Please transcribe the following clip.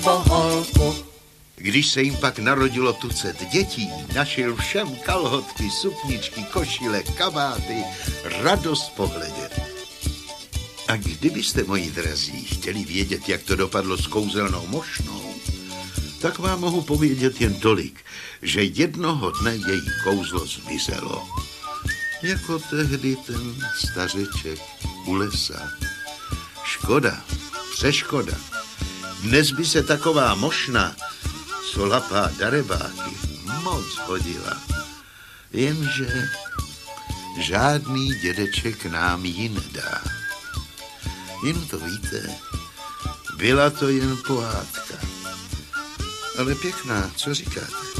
po holku. Když se jim pak narodilo tucet dětí, našel všem kalhotky, sukničky, košile, kabáty, radost pohledět. A kdybyste, moji drazí, chtěli vědět, jak to dopadlo s kouzelnou mošnou, tak vám mohu povědět jen tolik, že jednoho dne její kouzlo zmizelo. Jako tehdy ten stařeček u lesa. Škoda, přeškoda. Dnes by se taková mošna, co lapá darebáky, moc hodila. Jenže žádný dědeček nám ji nedá. Jen to víte, byla to jen pohádka. Ale pěkná, co říkáte?